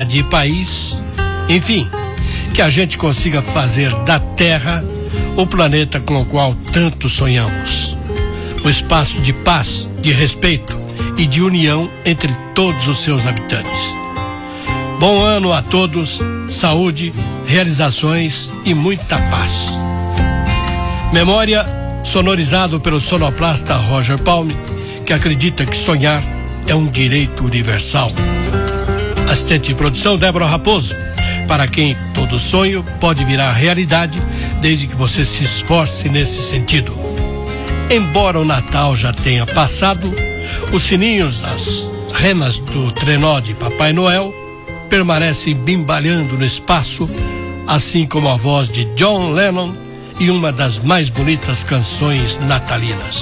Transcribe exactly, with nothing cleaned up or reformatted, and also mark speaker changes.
Speaker 1: cidade e país, enfim, que a gente consiga fazer da Terra o planeta com o qual tanto sonhamos. O espaço de paz, de respeito e de união entre todos os seus habitantes. Bom ano a todos, saúde, realizações e muita paz. Memória, sonorizado pelo sonoplasta Roger Palme, que acredita que sonhar é um direito universal. Assistente de produção, Débora Raposo, para quem todo sonho pode virar realidade, desde que você se esforce nesse sentido. Embora o Natal já tenha passado, os sininhos das renas do trenó de Papai Noel permanecem bimbalhando no espaço, assim como a voz de John Lennon e uma das mais bonitas canções natalinas.